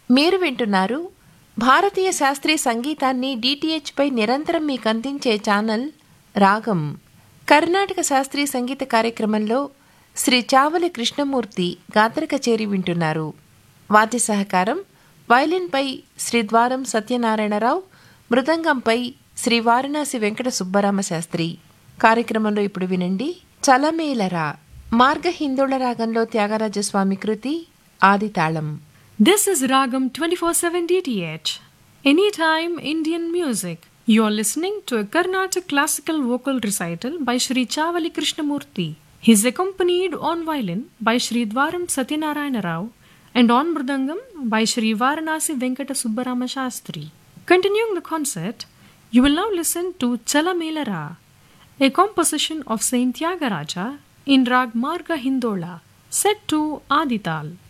మీరు వింటున్నారు భారతీయ శాస్త్రీయ సంగీతాన్ని DTH పై నిరంతరం మీకు అందించే ఛానల్ రాగం. కర్ణాటక శాస్త్రీయ సంగీత కార్యక్రమంలో శ్రీ చావలి కృష్ణమూర్తి గాత్ర కచేరీ వింటున్నారు. వాద్య సహకారం వయలిన్పై శ్రీ ద్వారం సత్యనారాయణరావు, మృదంగంపై శ్రీ వారణాసి వెంకట సుబ్బరామ శాస్త్రి. కార్యక్రమంలో ఇప్పుడు వినండి చలమేలరా, మార్గహిందోళ రాగంలో త్యాగరాజస్వామి కృతి, ఆదితాళం. This is Ragam 24/7 DTH. Anytime Indian music. You are listening to a Carnatic classical vocal recital by Sri Chavali Krishnamurti. He is accompanied on violin by Sri Dwaram Satyanarayana Rao and on mridangam by Sri Varanasi Venkata Subbarama Shastri. Continuing the concert, you will now listen to Chalamelara, a composition of Saint Tyagaraja in Rag Marga Hindola, set to Adital.